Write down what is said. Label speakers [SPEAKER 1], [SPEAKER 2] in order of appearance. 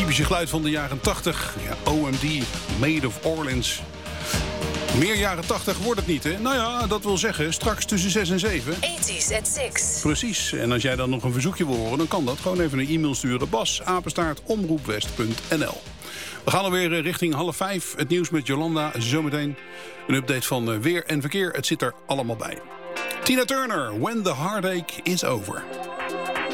[SPEAKER 1] Typische geluid van de jaren 80. Ja, OMD, Made of Orleans. Meer jaren 80 wordt het niet, hè? Nou ja, dat wil zeggen, straks tussen 6 en 7.
[SPEAKER 2] 80s at 6.
[SPEAKER 1] Precies. En als jij dan nog een verzoekje wil horen, dan kan dat. Gewoon even een e-mail sturen. bas@omroepwest.nl. We gaan alweer richting 4:30. Het nieuws met Jolanda. Zometeen een update van weer en verkeer. Het zit er allemaal bij. Tina Turner, When the Heartache is Over.